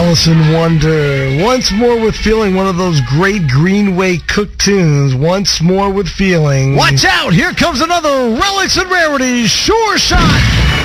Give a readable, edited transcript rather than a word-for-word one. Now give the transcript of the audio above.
Alice in Wonder. Once More with Feeling, one of those great Greenway Cook tunes. Once More with Feeling. Watch out! Here comes another Relics and Rarities Sure Shot!